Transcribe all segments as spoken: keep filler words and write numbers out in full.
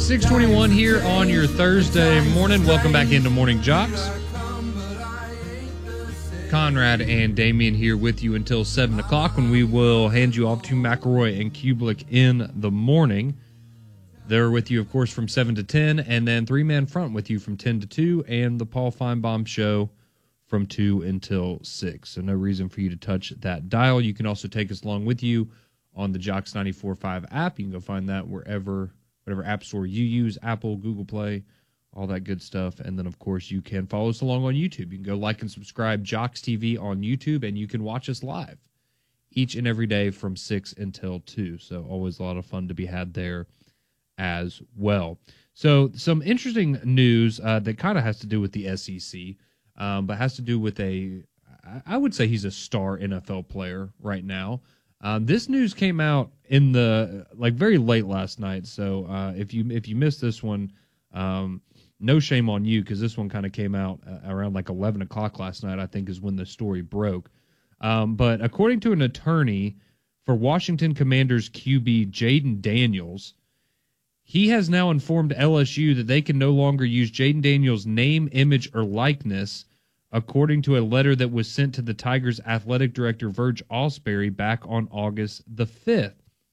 six twenty-one here on your Thursday morning. Welcome back into Morning Jocks. Conrad and Damian here with you until seven o'clock when we will hand you off to McElroy and Kublik in the morning. They're with you, of course, from seven to ten, and then three-man front with you from ten to two, and the Paul Feinbaum Show from two until six. So no reason for you to touch that dial. You can also take us along with you on the Jocks ninety-four point five app. You can go find that wherever, whatever app store you use, Apple, Google Play, all that good stuff. And then, of course, you can follow us along on YouTube. You can go like and subscribe Jocks T V on YouTube, and you can watch us live each and every day from six until two. So always a lot of fun to be had there as well. So some interesting news uh, that kind of has to do with the S E C, um, but has to do with a, I would say he's a star N F L player right now. Um, this news came out in the like very late last night, so uh, if you if you missed this one, um, no shame on you, because this one kind of came out uh, around like eleven o'clock last night, I think, is when the story broke. Um, but according to an attorney for Washington Commanders Q B Jayden Daniels, he has now informed L S U that they can no longer use Jayden Daniels' name, image, or likeness, according to a letter that was sent to the Tigers athletic director Verge Osbury back on August the fifth.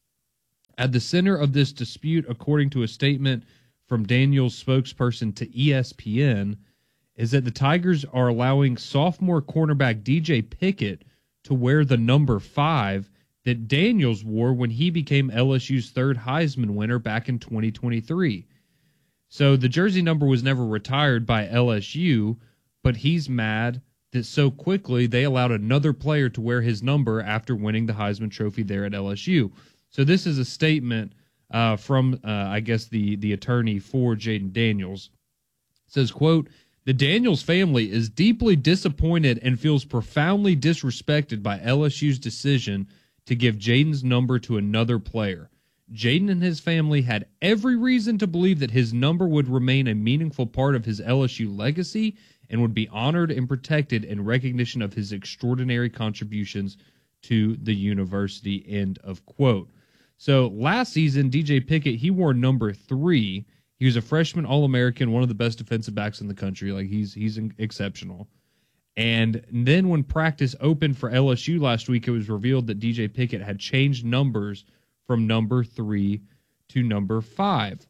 At the center of this dispute, according to a statement from Daniels' spokesperson to E S P N, is that the Tigers are allowing sophomore cornerback D J Pickett to wear the number five that Daniels wore when he became L S U's third Heisman winner back in twenty twenty-three. So the jersey number was never retired by L S U, but he's mad that so quickly they allowed another player to wear his number after winning the Heisman Trophy there at L S U. So this is a statement uh, from, uh, I guess, the, the attorney for Jayden Daniels. It says, quote, "The Daniels family is deeply disappointed and feels profoundly disrespected by L S U's decision to give Jayden's number to another player. Jayden and his family had every reason to believe that his number would remain a meaningful part of his L S U legacy and would be honored and protected in recognition of his extraordinary contributions to the university," end of quote. So last season, D J Pickett, he wore number three. He was a freshman All-American, one of the best defensive backs in the country. Like, he's he's exceptional. And then when practice opened for L S U last week, it was revealed that D J Pickett had changed numbers from number three to number five.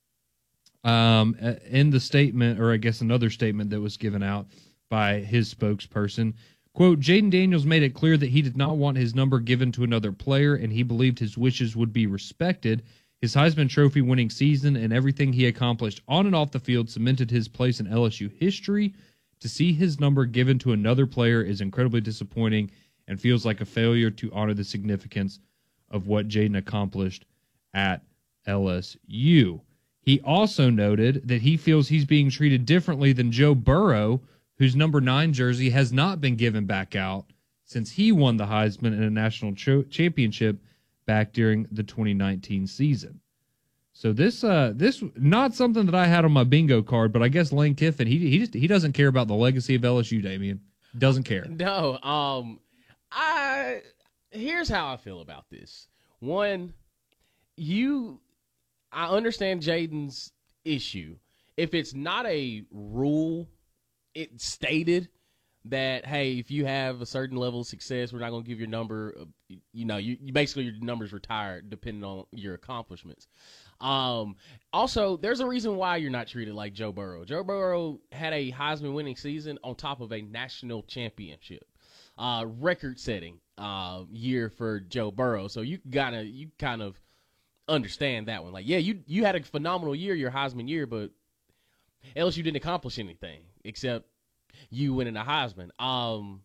Um, in the statement, or I guess another statement that was given out by his spokesperson, quote, "Jayden Daniels made it clear that he did not want his number given to another player, and he believed his wishes would be respected. His Heisman Trophy winning season and everything he accomplished on and off the field cemented his place in L S U history. To see his number given to another player is incredibly disappointing and feels like a failure to honor the significance of what Jayden accomplished at L S U. He also noted that he feels he's being treated differently than Joe Burrow, whose number nine jersey has not been given back out since he won the Heisman in a national cho- championship back during the twenty nineteen season. So this, uh, this not something that I had on my bingo card, but I guess Lane Kiffin, he he just he doesn't care about the legacy of L S U. Damian doesn't care. No, um, I here's how I feel about this. One, you, I understand Jayden's issue. If it's not a rule, it stated that, hey, if you have a certain level of success, we're not going to give your number. You know, you, you basically your number's retired depending on your accomplishments. Um, also, there's a reason why you're not treated like Joe Burrow. Joe Burrow had a Heisman winning season on top of a national championship, uh, record-setting uh, year for Joe Burrow. So you gotta you kind of understand that one. Like, yeah, you you had a phenomenal year, your Heisman year, but L S U didn't accomplish anything except you winning a Heisman. Um,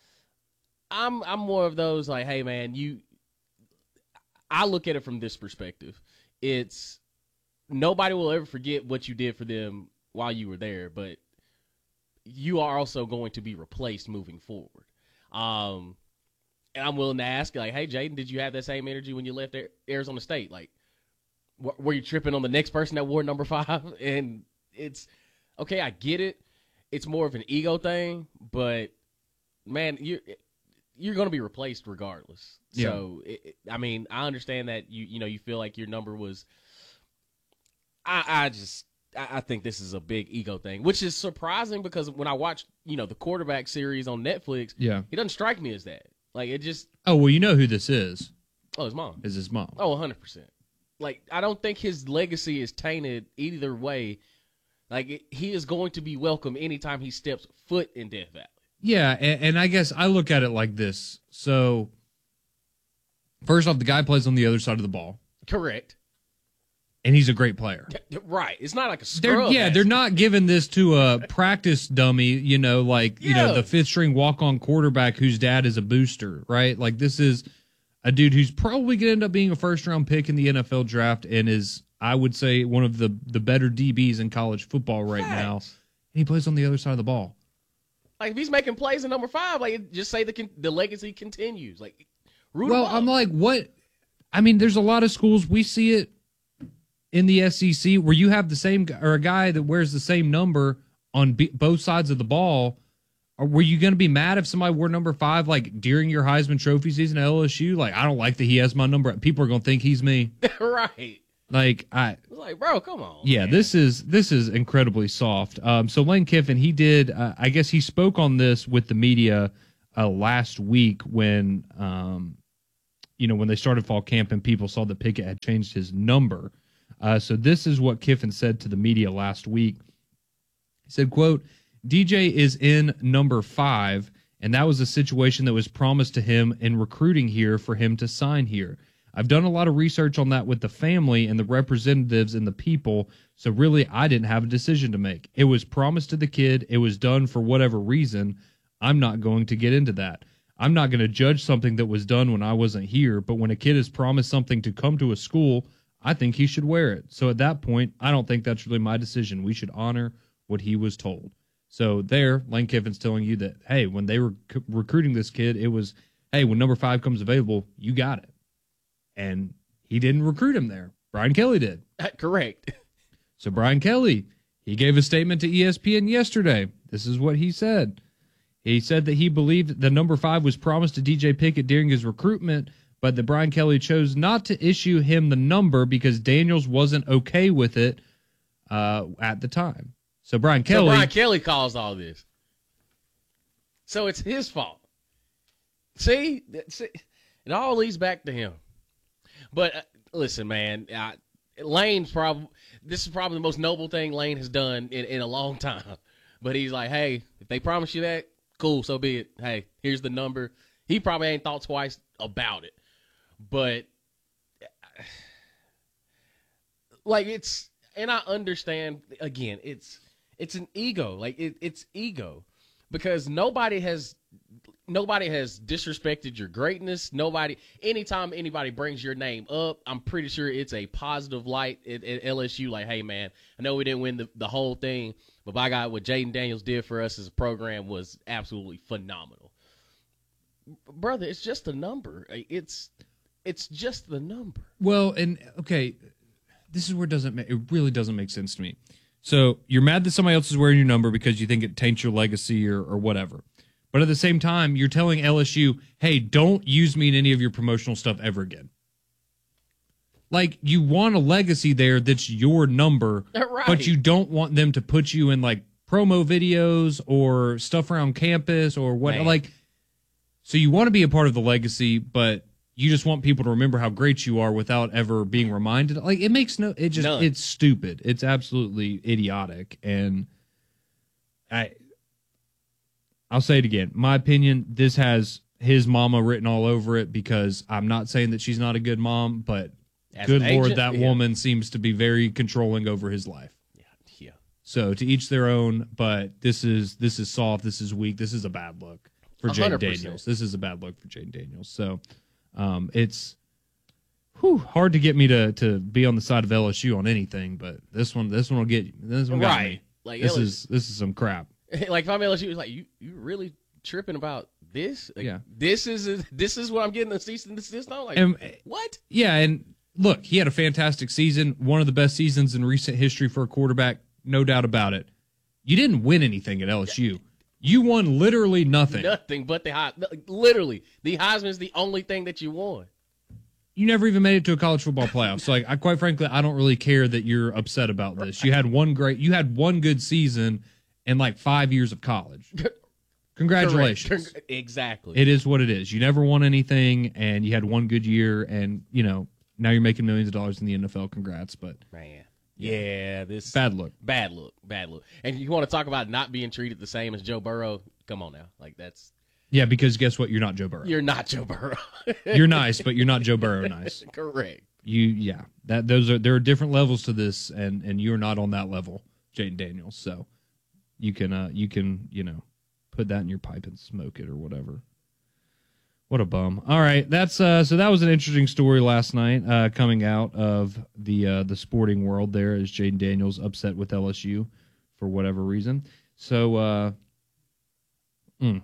I'm I'm more of those like, hey man, you. I look at it from this perspective. It's nobody will ever forget what you did for them while you were there, but you are also going to be replaced moving forward. Um, and I'm willing to ask, like, hey, Jayden, did you have that same energy when you left Arizona State? Like, wh- were you tripping on the next person that wore number five? And it's okay. I get it. It's more of an ego thing, but man, you're you're going to be replaced regardless. Yeah. So, it, it, I mean, I understand that you you know you feel like your number was. I, I just I, I think this is a big ego thing, which is surprising because when I watch, you know, the quarterback series on Netflix, Yeah. he doesn't strike me as that. Like, it just, Oh, well, you know who this is. oh, his mom. Is his mom. Oh, one hundred percent. Like, I don't think his legacy is tainted either way. Like, it, he is going to be welcome anytime he steps foot in Death Valley. Yeah, and, and I guess I look at it like this. So, first off, the guy plays on the other side of the ball, Correct. and he's a great player. Right. It's not like a They're, scrub. yeah, they're not giving this to a practice dummy, you know, like, you know, Yeah. the fifth string walk on quarterback whose dad is a booster, right? Like, this is a dude who's probably going to end up being a first round pick in the N F L draft and is, I would say, one of the, the better D Bs in college football right now. And Facts. he plays on the other side of the ball. Like, if he's making plays in number five, like, just say the con- the legacy continues. Like, root Well, him up. I'm like, what? I mean, there's a lot of schools, we see it in the S E C where you have the same guy or a guy that wears the same number on b- both sides of the ball. Or were you going to be mad if somebody wore number five like during your Heisman Trophy season at L S U? Like, I don't like that he has my number. People are going to think he's me. Right. Like, I It's like, bro, come on. yeah, man. this is this is incredibly soft. Um, so Lane Kiffin, he did. Uh, I guess he spoke on this with the media uh, last week when, um, you know, when they started fall camp and people saw that Pickett had changed his number. Uh, so this is what Kiffin said to the media last week. He said, "Quote: D J is in number five, and that was a situation that was promised to him in recruiting here for him to sign here. I've done a lot of research on that with the family and the representatives and the people, so really I didn't have a decision to make. It was promised to the kid. It was done for whatever reason. I'm not going to get into that. I'm not going to judge something that was done when I wasn't here, but when a kid is promised something to come to a school, I think he should wear it. So at that point, I don't think that's really my decision. We should honor what he was told." So there, Lane Kiffin's telling you that, hey, when they were c- recruiting this kid, it was, hey, when number five comes available, you got it. And he didn't recruit him there. Brian Kelly did. Correct. So Brian Kelly, he gave a statement to E S P N yesterday. This is what he said. He said that he believed the number five was promised to D J Pickett during his recruitment, but that Brian Kelly chose not to issue him the number because Daniels wasn't okay with it uh, at the time. So Brian Kelly, So Brian Kelly caused all this. So it's his fault. See? See? It all leads back to him. But uh, listen, man, I, Lane's probably this is probably the most noble thing Lane has done in, in a long time. But he's like, hey, if they promise you that, cool, so be it. Hey, here's the number. He probably ain't thought twice about it. But like it's and I understand again, it's it's an ego. Like it, it's ego. Because nobody has nobody has disrespected your greatness. Nobody, anytime anybody brings your name up, I'm pretty sure it's a positive light at, at L S U. Like, hey, man, I know we didn't win the, the whole thing, but by God, what Jaden Daniels did for us as a program was absolutely phenomenal. Brother, it's just a number. It's it's just the number. well, and okay, this is where it doesn't make, it really doesn't make sense to me. So you're mad that somebody else is wearing your number because you think it taints your legacy or, or whatever. But at the same time, you're telling L S U, hey, don't use me in any of your promotional stuff ever again. Like, you want a legacy there that's your number, Right. but you don't want them to put you in, like, promo videos or stuff around campus or what. Man. Like, so you want to be a part of the legacy, but you just want people to remember how great you are without ever being reminded. Like, it makes no, it just, None. it's stupid. It's absolutely idiotic. And I, I'll say it again. My opinion, this has his mama written all over it because I'm not saying that she's not a good mom, but As good an Lord, agent, that yeah. woman seems to be very controlling over his life. Yeah, yeah. So to each their own, but this is this is soft, this is weak, this is a bad look for one Jaden hundred percent. Daniels. This is a bad look for Jaden Daniels. So um, it's whew, hard to get me to to be on the side of L S U on anything, but this one this one will get this one got Right. me. Like This L S U is this is some crap. Like if I'm L S U, it's like you you really tripping about this? Like, Yeah. This is this is what I'm getting a cease and desist on. Like And, what? yeah, and look, he had a fantastic season, one of the best seasons in recent history for a quarterback, no doubt about it. You didn't win anything at L S U. You won literally nothing. Nothing but the Heisman. Literally, the Heisman is the only thing that you won. you never even made it to a college football playoff. So, like, I quite frankly, I don't really care that you're upset about this. You had one great, you had one good season in like five years of college. Congratulations. Correct. Exactly. It is what it is. You never won anything, and you had one good year, and, you know, now you're making millions of dollars in the N F L. Congrats. But, man, yeah, this bad look. Bad look. Bad look. And you want to talk about not being treated the same as Joe Burrow? Come on now. Like, that's. Yeah, because guess what? You're not Joe Burrow. You're not Joe Burrow. You're nice, but you're not Joe Burrow nice. Correct. You, yeah. That those are there are different levels to this, and and you're not on that level, Jayden Daniels. So you can uh you can you know put that in your pipe and smoke it or whatever. What a bum. All right, that's uh so that was an interesting story last night uh coming out of the uh the sporting world there as Jayden Daniels upset with L S U for whatever reason. So uh mm,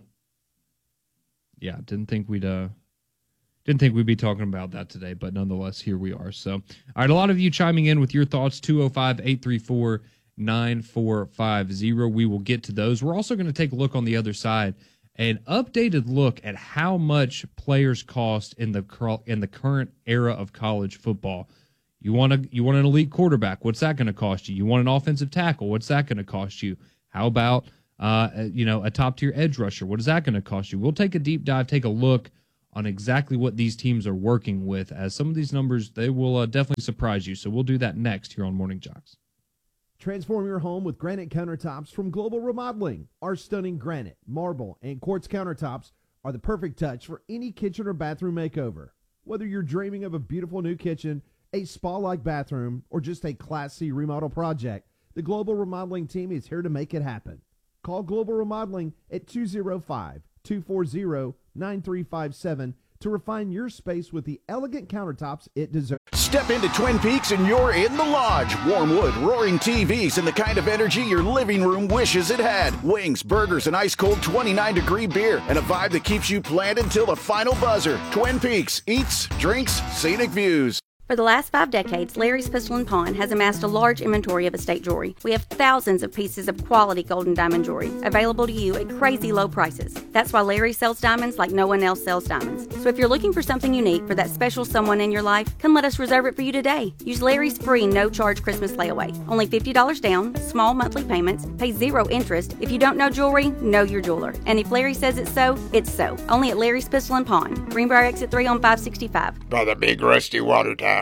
yeah, didn't think we'd uh didn't think we'd be talking about that today, but nonetheless here we are. So all right, a lot of you chiming in with your thoughts, two oh five, eight three four, nine four five zero. We will get to those. We're also going to take a look on the other side, an updated look at how much players cost in the in the current era of college football. You want a you want an elite quarterback? What's that going to cost you? You want an offensive tackle? What's that going to cost you? How about uh you know a top tier edge rusher? What is that going to cost you? We'll take a deep dive, take a look on exactly what these teams are working with, as some of these numbers they will uh, definitely surprise you. So we'll do that next here on Morning Jocks. Transform your home with granite countertops from Global Remodeling. Our stunning granite, marble, and quartz countertops are the perfect touch for any kitchen or bathroom makeover. Whether you're dreaming of a beautiful new kitchen, a spa-like bathroom, or just a Class C remodel project, the Global Remodeling team is here to make it happen. Call Global Remodeling at two oh five, two four zero, nine three five seven to refine your space with the elegant countertops it deserves. Step into Twin Peaks and you're in the lodge. Warm wood, roaring T Vs, and the kind of energy your living room wishes it had. Wings, burgers, and ice-cold twenty-nine degree beer, and a vibe that keeps you planted till the final buzzer. Twin Peaks, eats, drinks, scenic views. For the last five decades, Larry's Pistol and Pawn has amassed a large inventory of estate jewelry. We have thousands of pieces of quality gold and diamond jewelry available to you at crazy low prices. That's why Larry sells diamonds like no one else sells diamonds. So if you're looking for something unique for that special someone in your life, come let us reserve it for you today. Use Larry's free no-charge Christmas layaway. Only fifty dollars down, small monthly payments, pay zero interest. If you don't know jewelry, know your jeweler. And if Larry says it's so, it's so. Only at Larry's Pistol and Pawn, Greenbrier Exit three on five sixty-five. By the big rusty water tower.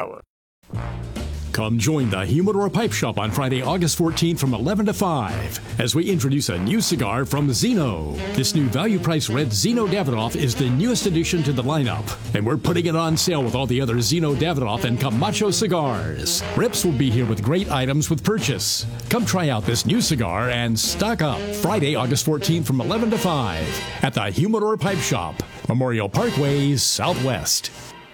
Come join the Humidor Pipe Shop on Friday, August fourteenth from eleven to five as we introduce a new cigar from Zeno. This new value-priced red Zeno Davidoff is the newest addition to the lineup, and we're putting it on sale with all the other Zeno Davidoff and Camacho cigars. Rips will be here with great items with purchase. Come try out this new cigar and stock up Friday, August fourteenth from eleven to five at the Humidor Pipe Shop, Memorial Parkway, Southwest.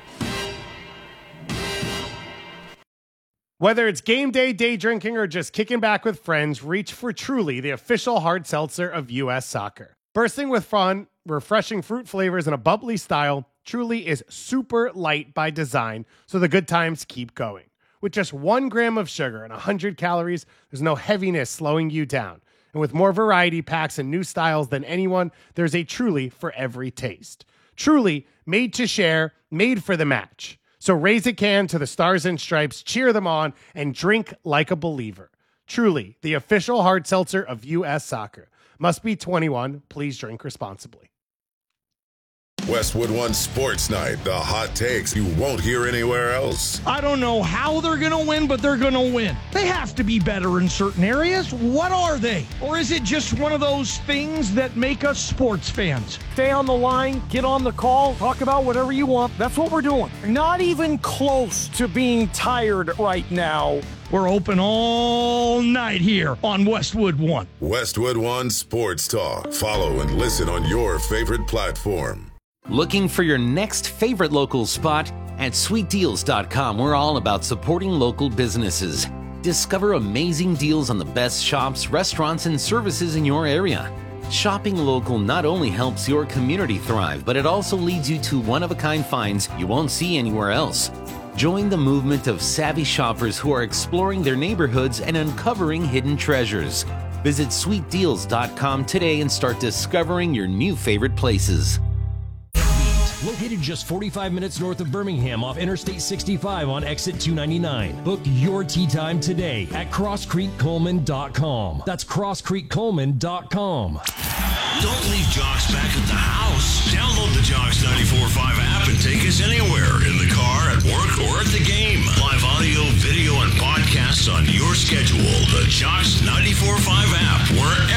Whether it's game day, day drinking, or just kicking back with friends, reach for Truly, the official hard seltzer of U S Soccer. Bursting with fun, refreshing fruit flavors, and a bubbly style, Truly is super light by design, so the good times keep going. With just one gram of sugar and one hundred calories, there's no heaviness slowing you down. And with more variety packs and new styles than anyone, there's a Truly for every taste. Truly, made to share, made for the match. So raise a can to the Stars and Stripes, cheer them on, and drink like a believer. Truly, the official hard seltzer of U S Soccer. Must be twenty-one. Please drink responsibly. Westwood One Sports Night, the hot takes you won't hear anywhere else. I don't know how they're going to win, but they're going to win. They have to be better in certain areas. What are they? Or is it just one of those things that make us sports fans? Stay on the line, get on the call, talk about whatever you want. That's what we're doing. Not even close to being tired right now. We're open all night here on Westwood One. Westwood One Sports Talk. Follow and listen on your favorite platform. Looking for your next favorite local spot? At sweet deals dot com, we're all about supporting local businesses. Discover amazing deals on the best shops, restaurants, and services in your area. Shopping local not only helps your community thrive, but it also leads you to one-of-a-kind finds you won't see anywhere else. Join the movement of savvy shoppers who are exploring their neighborhoods and uncovering hidden treasures. Visit sweet deals dot com today and start discovering your new favorite places. Located just forty-five minutes north of Birmingham off Interstate sixty-five on exit two ninety-nine. Book your tee time today at cross creek coleman dot com. That's cross creek coleman dot com. Don't leave Jocks back at the house. Download the Jocks ninety-four point five app and take us anywhere, in the car, at work, or at the game. Live audio, video, and podcasts on your schedule. The Jocks ninety-four point five app, wherever